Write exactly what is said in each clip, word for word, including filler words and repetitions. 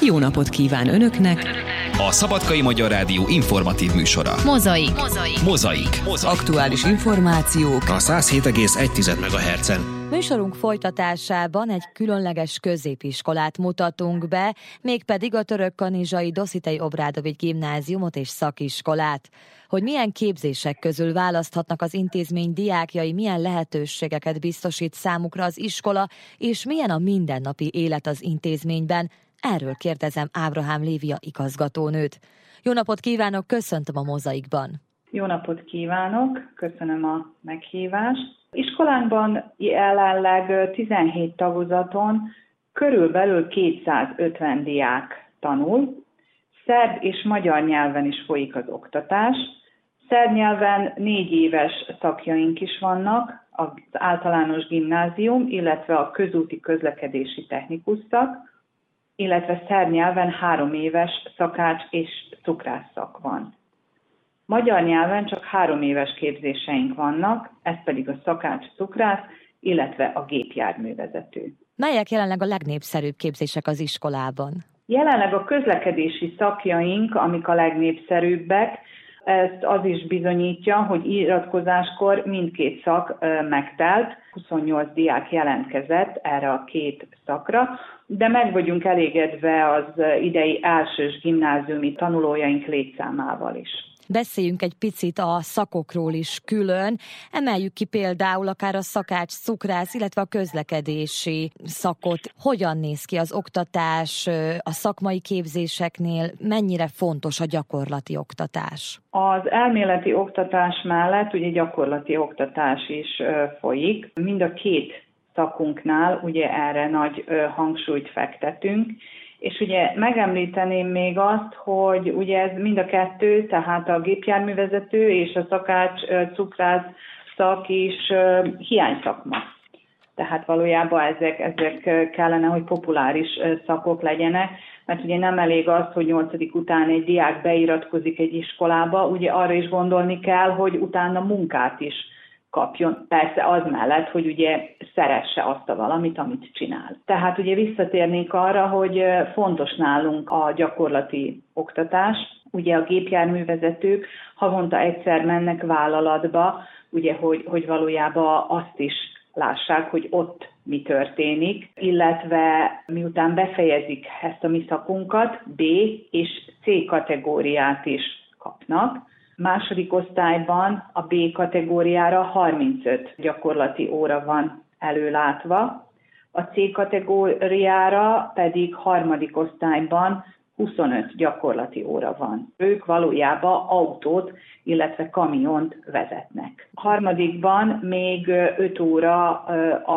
jó napot kíván Önöknek! A Szabadkai Magyar Rádió informatív műsora. Mozaik. Mozaik. Mozaik. Mozaik. Aktuális információk A száz hét egész egy megahertzen. Műsorunk folytatásában egy különleges középiskolát mutatunk be, mégpedig a Törökkanizsai Dositei Obradovics gimnáziumot és szakiskolát. Hogy milyen képzések közül választhatnak az intézmény diákjai, milyen lehetőségeket biztosít számukra az iskola, és milyen a mindennapi élet az intézményben, erről kérdezem Ábrahám Lívia igazgatónőt. Jó napot kívánok, köszöntöm a Mozaikban! Jó napot kívánok, köszönöm a meghívást. Iskolánkban jelenleg tizenhét tagozaton körülbelül kétszázötven diák tanul. Szerb és magyar nyelven is folyik az oktatás. Szerb nyelven négy éves szakjaink is vannak, az általános gimnázium, illetve a közúti közlekedési technikus szak, illetve szerb nyelven három éves szakács és cukrász szak van. Magyar nyelven csak három éves képzéseink vannak, ez pedig a szakács cukrász, illetve a gépjárművezető. Melyek jelenleg a legnépszerűbb képzések az iskolában? Jelenleg a közlekedési szakjaink, amik a legnépszerűbbek, ezt az is bizonyítja, hogy iratkozáskor mindkét szak megtelt, huszonnyolc diák jelentkezett erre a két szakra, de meg vagyunk elégedve az idei elsős gimnáziumi tanulójaink létszámával is. Beszéljünk egy picit a szakokról is külön. Emeljük ki például akár a szakács, cukrász, illetve a közlekedési szakot. Hogyan néz ki az oktatás a szakmai képzéseknél? Mennyire fontos a gyakorlati oktatás? Az elméleti oktatás mellett ugye gyakorlati oktatás is folyik. Mind a két szakunknál ugye erre nagy hangsúlyt fektetünk. És ugye megemlíteném még azt, hogy ugye ez mind a kettő, tehát a gépjárművezető és a szakács cukrász szak is hiányszakma. Tehát valójában ezek, ezek kellene, hogy populáris szakok legyenek, mert ugye nem elég az, hogy nyolcadik után egy diák beiratkozik egy iskolába, ugye arra is gondolni kell, hogy utána munkát is kapjon. Persze az mellett, hogy ugye szeresse azt a valamit, amit csinál. Tehát ugye visszatérnék arra, hogy fontos nálunk a gyakorlati oktatás. Ugye a gépjárművezetők havonta egyszer mennek vállalatba, ugye, hogy, hogy valójában azt is lássák, hogy ott mi történik, illetve miután befejezik ezt a mi szakunkat, B és C kategóriát is kapnak. Második osztályban a B kategóriára harmincöt gyakorlati óra van előlátva, a C kategóriára pedig harmadik osztályban huszonöt gyakorlati óra van. Ők valójában autót, illetve kamiont vezetnek. A harmadikban még öt óra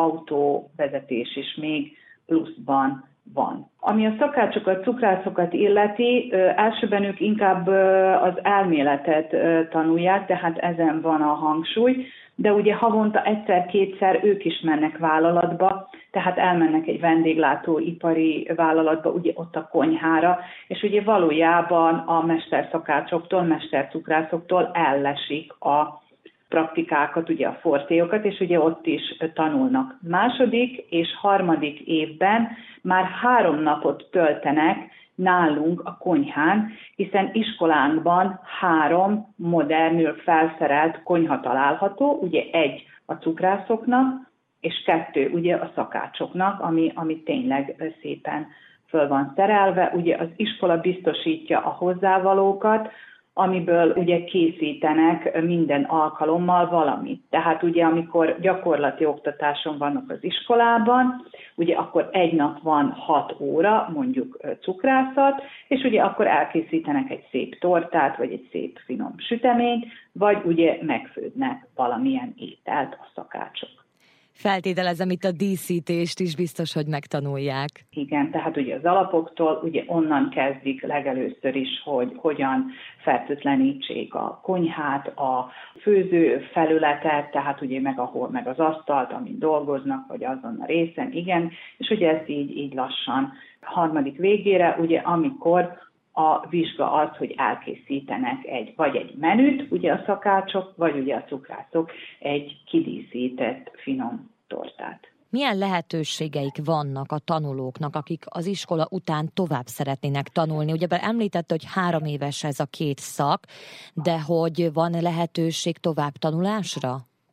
autóvezetés is még pluszban van. Ami a szakácsokat, cukrászokat illeti, elsőben ők inkább az elméletet tanulják, tehát ezen van a hangsúly, de ugye havonta egyszer-kétszer ők is mennek vállalatba, tehát elmennek egy vendéglátóipari vállalatba, ugye ott a konyhára, és ugye valójában a mesterszakácsoktól, mestercukrászoktól ellesik a praktikákat, ugye a fortéokat, és ugye ott is tanulnak. Második és harmadik évben már három napot töltenek nálunk a konyhán, hiszen iskolánkban három modernül felszerelt konyha található, ugye egy a cukrászoknak, és kettő ugye a szakácsoknak, ami, ami tényleg szépen föl van szerelve. Ugye az iskola biztosítja a hozzávalókat, amiből ugye készítenek minden alkalommal valamit. Tehát ugye amikor gyakorlati oktatáson vannak az iskolában, ugye akkor egy nap van hat óra, mondjuk cukrászat, és ugye akkor elkészítenek egy szép tortát, vagy egy szép finom süteményt, vagy ugye megfőznek valamilyen ételt a szakácsok. Feltételezem, itt a díszítést is biztos, hogy megtanulják. Igen, tehát ugye az alapoktól, ugye onnan kezdik legelőször is, hogy hogyan fertőtlenítsék a konyhát, a főző felületet, tehát ugye meg ahol meg az asztalt, amin dolgoznak, vagy azon a részen, igen, és ugye ezt így, így lassan harmadik végére, ugye amikor a vizsga az, hogy elkészítenek egy, vagy egy menüt, ugye a szakácsok, vagy ugye a cukrászok egy kidíszített finom tortát. Milyen lehetőségeik vannak a tanulóknak, akik az iskola után tovább szeretnének tanulni? Ugye említette, hogy három éves ez a két szak, de hogy van lehetőség tovább tanulásra?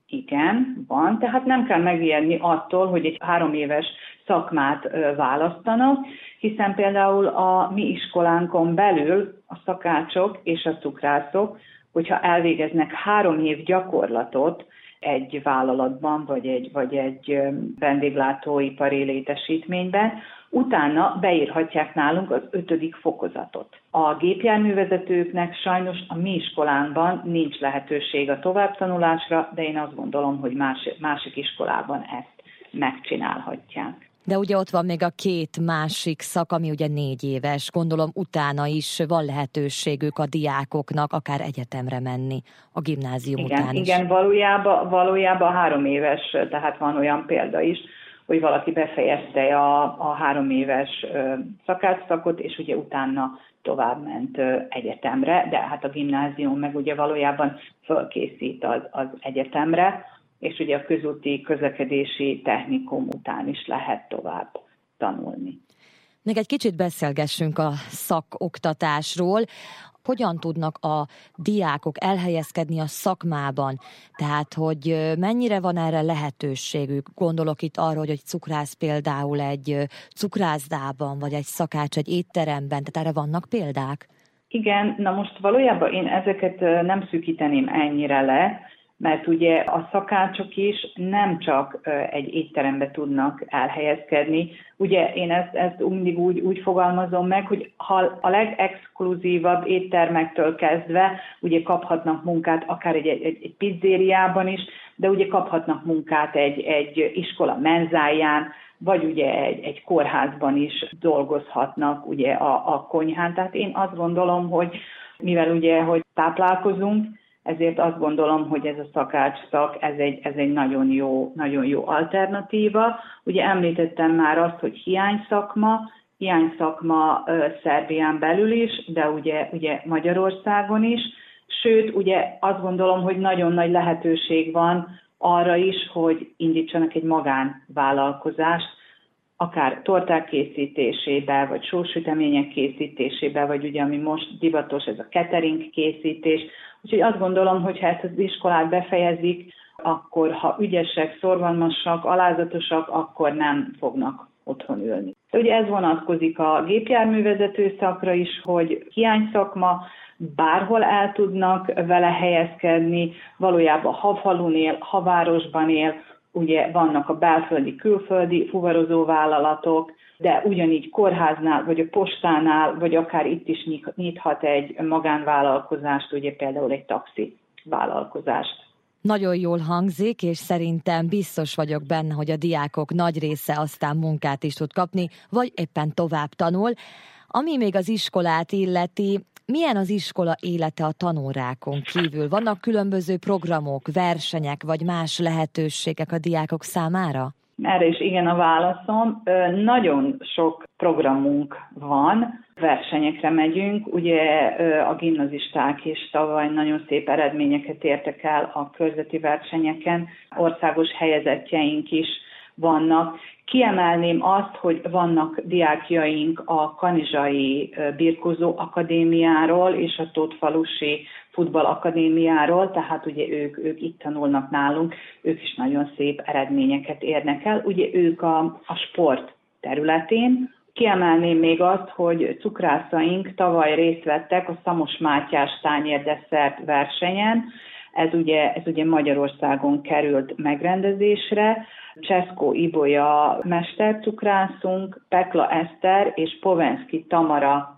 Igen, van, tehát nem kell megijedni attól, hogy egy három éves szakmát választanak, hiszen például a mi iskolánkon belül a szakácsok és a cukrászok, hogyha elvégeznek három év gyakorlatot egy vállalatban, vagy egy, vagy egy vendéglátóipari létesítményben, utána beírhatják nálunk az ötödik fokozatot. A gépjárművezetőknek sajnos a mi iskolánkban nincs lehetőség a továbbtanulásra, de én azt gondolom, hogy más, másik iskolában ezt megcsinálhatják. De ugye ott van még a két másik szak, ami ugye négy éves. Gondolom utána is van lehetőségük a diákoknak akár egyetemre menni a gimnázium igen, után is. Igen, valójában, valójában három éves, tehát van olyan példa is, hogy valaki befejezte a, a három éves szakácsszakot, és ugye utána továbbment egyetemre, de hát a gimnázium meg ugye valójában fölkészít az, az egyetemre, és ugye a közúti közlekedési technikum után is lehet tovább tanulni. Még egy kicsit beszélgessünk a szakoktatásról. Hogyan tudnak a diákok elhelyezkedni a szakmában? Tehát, hogy mennyire van erre lehetőségük? Gondolok itt arra, hogy egy cukrász például egy cukrászdában, vagy egy szakács egy étteremben, tehát erre vannak példák? Igen, na most valójában én ezeket nem szűkíteném ennyire le, mert ugye a szakácsok is nem csak egy étterembe tudnak elhelyezkedni. Ugye én ezt, ezt mindig úgy, úgy fogalmazom meg, hogy ha a legexkluzívabb éttermektől kezdve ugye kaphatnak munkát akár egy, egy, egy pizzériában is, de ugye kaphatnak munkát egy, egy iskola menzáján, vagy ugye egy, egy kórházban is dolgozhatnak ugye a, a konyhán. Tehát én azt gondolom, hogy mivel ugye, hogy táplálkozunk, ezért azt gondolom, hogy ez a szakács szak, ez egy, ez egy nagyon jó, nagyon jó alternatíva. Ugye említettem már azt, hogy hiányszakma, hiányszakma uh, Szerbián belül is, de ugye, ugye Magyarországon is. Sőt, ugye azt gondolom, hogy nagyon nagy lehetőség van arra is, hogy indítsanak egy magánvállalkozást, akár torták készítésébe, vagy sósütemények készítésébe, vagy ugye ami most divatos, ez a catering készítés. Úgyhogy azt gondolom, hogy ha ezt az iskolát befejezik, akkor ha ügyesek, szorgalmasak, alázatosak, akkor nem fognak otthon ülni. De ugye ez vonatkozik a gépjárművezető szakra is, hogy hiányszakma, bárhol el tudnak vele helyezkedni, valójában ha falun él, ha városban él, ugye vannak a belföldi, külföldi fuvarozó vállalatok, de ugyanígy kórháznál, vagy a postánál, vagy akár itt is nyithat egy magánvállalkozást, ugye például egy taxi vállalkozást. Nagyon jól hangzik, és szerintem biztos vagyok benne, hogy a diákok nagy része aztán munkát is tud kapni, vagy éppen tovább tanul. Ami még az iskolát illeti, milyen az iskola élete a tanórákon kívül? Vannak különböző programok, versenyek, vagy más lehetőségek a diákok számára? Erre is igen a válaszom. Nagyon sok programunk van, versenyekre megyünk. Ugye a gimnazisták is tavaly nagyon szép eredményeket értek el a körzeti versenyeken, országos helyezettjeink is vannak. Kiemelném azt, hogy vannak diákjaink a Kanizsai Birkózó Akadémiáról és a Tótfalusi Futballakadémiáról, tehát ugye ők, ők itt tanulnak nálunk, ők is nagyon szép eredményeket érnek el. Ugye ők a, a sport területén. Kiemelném még azt, hogy cukrászaink tavaly részt vettek a Szamos Mátyás tányérdesszert versenyen. Ez ugye, ez ugye Magyarországon került megrendezésre. Cseszkó Ibolya mestercukrászunk, Pekla Eszter és Povenszki Tamara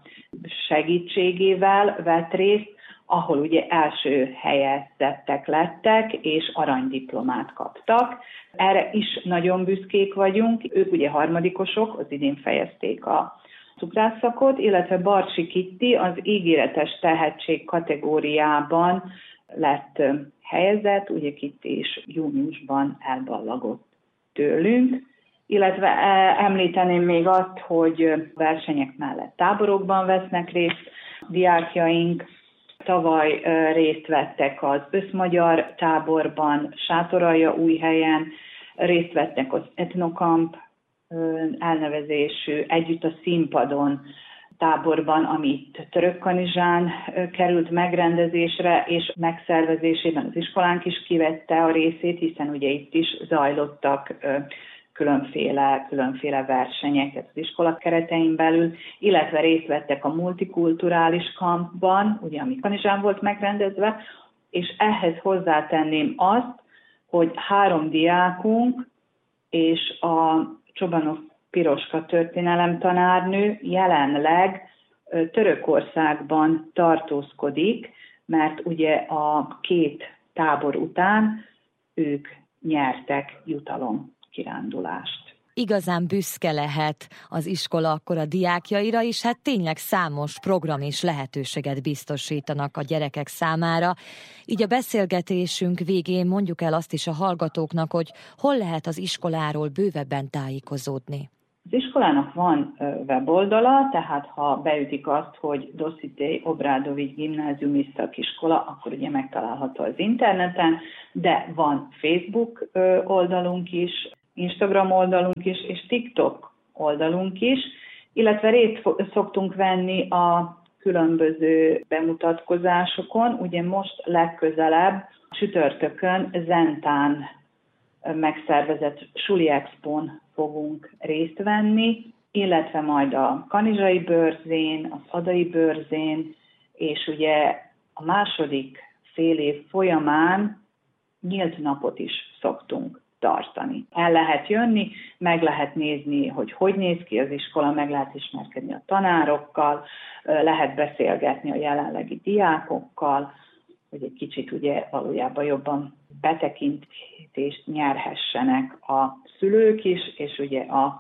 segítségével vett részt, ahol ugye első helyezettek lettek, és aranydiplomát kaptak. Erre is nagyon büszkék vagyunk. Ők ugye harmadikosok, az idén fejezték a cukrászszakot, illetve Barcsi Kitti az ígéretes tehetség kategóriában lett helyezett, ugye Kitti is júniusban elballagott tőlünk, illetve említeném még azt, hogy versenyek mellett táborokban vesznek részt diákjaink. Tavaly részt vettek az összmagyar táborban, Sátoraljaújhelyen, részt vettek az Etnokamp elnevezésű Együtt a színpadon táborban, ami itt Törökkanizsán került megrendezésre, és megszervezésében az iskolánk is kivette a részét, hiszen ugye itt is zajlottak különféle, különféle versenyek az iskola keretein belül, illetve részt vettek a multikulturális kampban, ugye ami Kanizsán volt megrendezve, és ehhez hozzátenném azt, hogy három diákunk és a Csobanov Piroska történelemtanárnő jelenleg Törökországban tartózkodik, mert ugye a két tábor után ők nyertek jutalomkirándulást. Igazán büszke lehet az iskola akkor a diákjaira, és hát tényleg számos program és lehetőséget biztosítanak a gyerekek számára. Így a beszélgetésünk végén mondjuk el azt is a hallgatóknak, hogy hol lehet az iskoláról bővebben tájékozódni. Az iskolának van weboldala, tehát ha beütik azt, hogy Dositej Obradovics Gimnáziumi Szakiskola, akkor ugye megtalálható az interneten, de van Facebook oldalunk is, Instagram oldalunk is, és TikTok oldalunk is, illetve részt szoktunk venni a különböző bemutatkozásokon. Ugye most legközelebb csütörtökön Zentán megszervezett Suli Expón fogunk részt venni, illetve majd a Kanizsai Bőrzén, az Adai Bőrzén, és ugye a második fél év folyamán nyílt napot is szoktunk tartani. El lehet jönni, meg lehet nézni, hogy hogy néz ki az iskola, meg lehet ismerkedni a tanárokkal, lehet beszélgetni a jelenlegi diákokkal, hogy egy kicsit ugye valójában jobban betekintést nyerhessenek a szülők is, és ugye a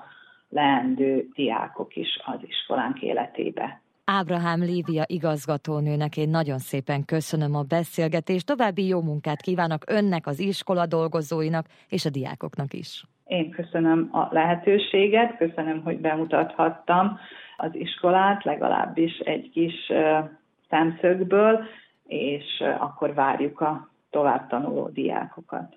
leendő diákok is az iskolánk életébe. Ábrahám Lívia igazgatónőnek én nagyon szépen köszönöm a beszélgetést, további jó munkát kívánok önnek, az iskola dolgozóinak és a diákoknak is. Én köszönöm a lehetőséget, köszönöm, hogy bemutathattam az iskolát, legalábbis egy kis szemszögből, és akkor várjuk a tovább tanuló diákokat.